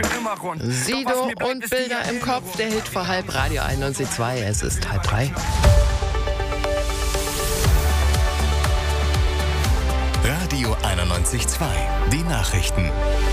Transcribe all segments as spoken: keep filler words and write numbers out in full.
Sido und Bilder im Kopf, der Hit vor halb, Radio einundneunzig Komma zwei, es ist halb drei. Radio einundneunzig Komma zwei, die Nachrichten.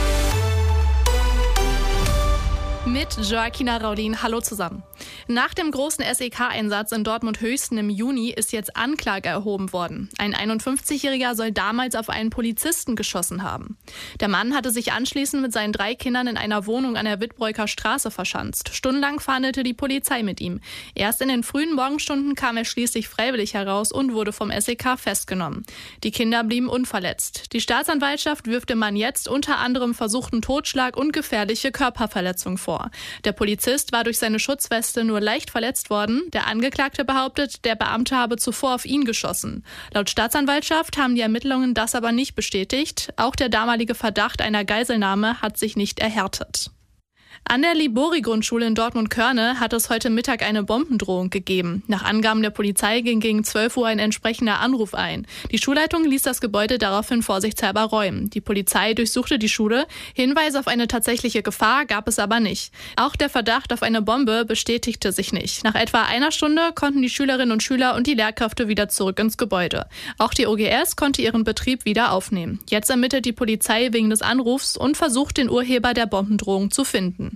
Mit Joaquina Raudin. Hallo zusammen. Nach dem großen S E K-Einsatz in Dortmund-Höchsten im Juni ist jetzt Anklage erhoben worden. Ein einundfünfzigjähriger soll damals auf einen Polizisten geschossen haben. Der Mann hatte sich anschließend mit seinen drei Kindern in einer Wohnung an der Wittbreuker Straße verschanzt. Stundenlang fahndete die Polizei mit ihm. Erst in den frühen Morgenstunden kam er schließlich freiwillig heraus und wurde vom S E K festgenommen. Die Kinder blieben unverletzt. Die Staatsanwaltschaft wirft dem Mann jetzt unter anderem versuchten Totschlag und gefährliche Körperverletzung vor. Der Polizist war durch seine Schutzweste nur leicht verletzt worden. Der Angeklagte behauptet, der Beamte habe zuvor auf ihn geschossen. Laut Staatsanwaltschaft haben die Ermittlungen das aber nicht bestätigt. Auch der damalige Verdacht einer Geiselnahme hat sich nicht erhärtet. An der Libori-Grundschule in Dortmund-Körne hat es heute Mittag eine Bombendrohung gegeben. Nach Angaben der Polizei ging gegen zwölf Uhr ein entsprechender Anruf ein. Die Schulleitung ließ das Gebäude daraufhin vorsichtshalber räumen. Die Polizei durchsuchte die Schule. Hinweise auf eine tatsächliche Gefahr gab es aber nicht. Auch der Verdacht auf eine Bombe bestätigte sich nicht. Nach etwa einer Stunde konnten die Schülerinnen und Schüler und die Lehrkräfte wieder zurück ins Gebäude. Auch die O G S konnte ihren Betrieb wieder aufnehmen. Jetzt ermittelt die Polizei wegen des Anrufs und versucht, den Urheber der Bombendrohung zu finden.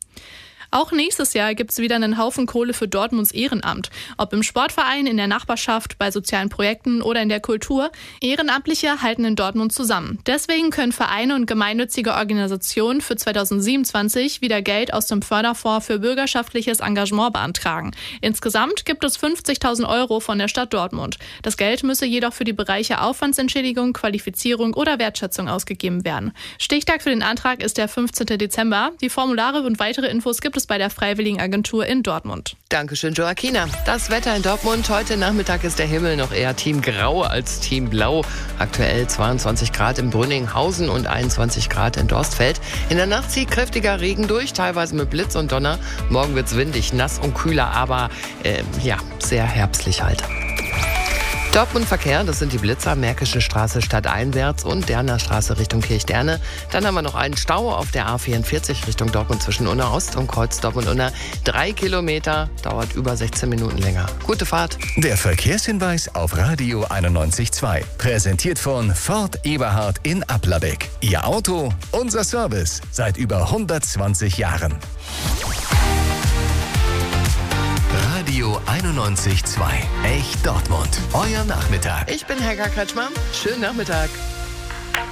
Auch nächstes Jahr gibt es wieder einen Haufen Kohle für Dortmunds Ehrenamt. Ob im Sportverein, in der Nachbarschaft, bei sozialen Projekten oder in der Kultur. Ehrenamtliche halten in Dortmund zusammen. Deswegen können Vereine und gemeinnützige Organisationen für zweitausendsiebenundzwanzig wieder Geld aus dem Förderfonds für bürgerschaftliches Engagement beantragen. Insgesamt gibt es fünfzigtausend Euro von der Stadt Dortmund. Das Geld müsse jedoch für die Bereiche Aufwandsentschädigung, Qualifizierung oder Wertschätzung ausgegeben werden. Stichtag für den Antrag ist der fünfzehnten Dezember. Die Formulare und weitere Infos gibt es bei der Freiwilligenagentur in Dortmund. Dankeschön, Joaquina. Das Wetter in Dortmund. Heute Nachmittag ist der Himmel noch eher Team Grau als Team Blau. Aktuell zweiundzwanzig Grad in Brünninghausen und einundzwanzig Grad in Dorstfeld. In der Nacht zieht kräftiger Regen durch, teilweise mit Blitz und Donner. Morgen wird's windig, nass und kühler, aber äh, ja, sehr herbstlich halt. Dortmund-Verkehr, das sind die Blitzer, Märkische Straße stadteinwärts und Derner Straße Richtung Kirchderne. Dann haben wir noch einen Stau auf der A vierundvierzig Richtung Dortmund zwischen Unna Ost und Kreuz Dortmund-Unna. Drei Kilometer, dauert über sechzehn Minuten länger. Gute Fahrt. Der Verkehrshinweis auf Radio einundneunzig Komma zwei. Präsentiert von Ford Eberhard in Applerbeck. Ihr Auto, unser Service. Seit über hundertzwanzig Jahren. Radio einundneunzig Komma zwei. Echt Dortmund. Euer Nachmittag. Ich bin Helga Kretschmann. Schönen Nachmittag.